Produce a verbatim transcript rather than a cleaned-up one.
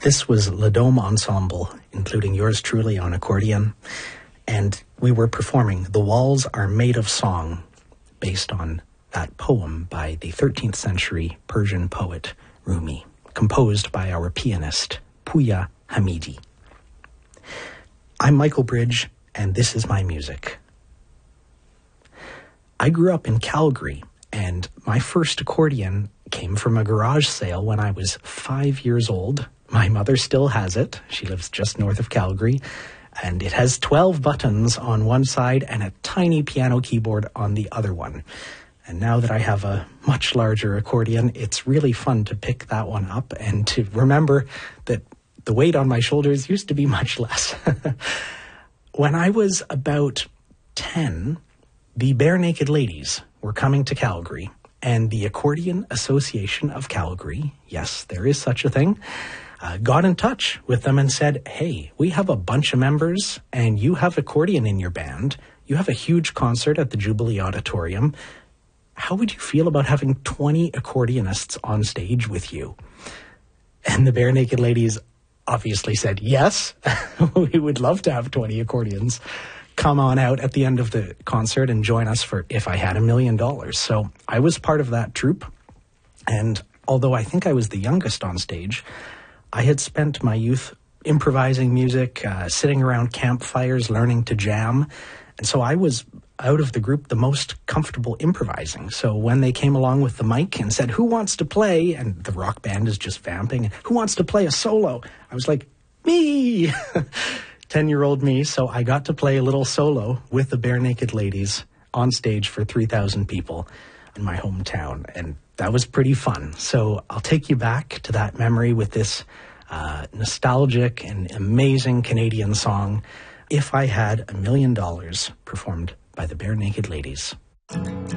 This was Le Dome Ensemble, including yours truly on accordion, and we were performing The Walls Are Made of Song, based on that poem by the thirteenth century Persian poet Rumi, composed by our pianist, Pouya Hamidi. I'm Michael Bridge, and this is my music. I grew up in Calgary, and my first accordion came from a garage sale when I was five years old. My mother still has it. She lives just north of Calgary, and it has twelve buttons on one side and a tiny piano keyboard on the other one. And now that I have a much larger accordion, it's really fun to pick that one up and to remember that the weight on my shoulders used to be much less. When I was about ten, the Bare Naked Ladies were coming to Calgary, and the Accordion Association of Calgary, yes, there is such a thing, uh, got in touch with them and said, hey, we have a bunch of members, and you have accordion in your band. You have a huge concert at the Jubilee Auditorium. How would you feel about having twenty accordionists on stage with you? And the Bare Naked Ladies obviously said, yes, we would love to have twenty accordions come on out at the end of the concert and join us for If I Had a Million Dollars. So I was part of that troupe, and although I think I was the youngest on stage, I had spent my youth improvising music, uh, sitting around campfires, learning to jam, and so I was out of the group the most comfortable improvising. So when they came along with the mic and said, who wants to play? And the rock band is just vamping. Who wants to play a solo? I was like, me! ten-year-old me. So I got to play a little solo with the Bare Naked Ladies on stage for three thousand people in my hometown. And that was pretty fun. So I'll take you back to that memory with this uh, nostalgic and amazing Canadian song, If I Had a Million Dollars, performed by the Bare Naked Ladies.